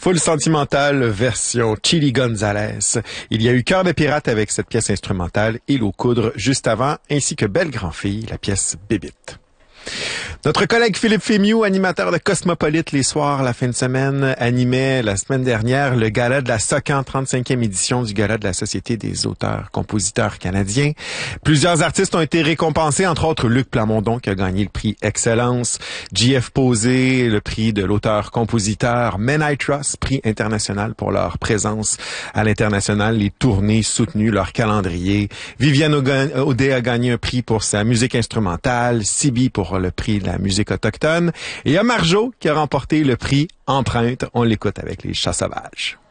Full Sentimental version Chili Gonzalez. Il y a eu Cœur de pirate avec cette pièce instrumentale et L'eau coudre juste avant, ainsi que Belle grand-fille, la pièce Bébite. Notre collègue Philippe Fémieux, animateur de Cosmopolite les soirs, la fin de semaine, animait la semaine dernière le gala de la SOCAN, 35e édition du gala de la Société des auteurs-compositeurs canadiens. Plusieurs artistes ont été récompensés, entre autres Luc Plamondon qui a gagné le prix Excellence, JF Posé, le prix de l'auteur-compositeur, Men I Trust, prix international pour leur présence à l'international, les tournées soutenues, leur calendrier. Viviane Audet a gagné un prix pour sa musique instrumentale, Sibi pour le prix de la musique autochtone. Et il y a Marjo qui a remporté le prix Empreinte. On l'écoute avec les Chats sauvages.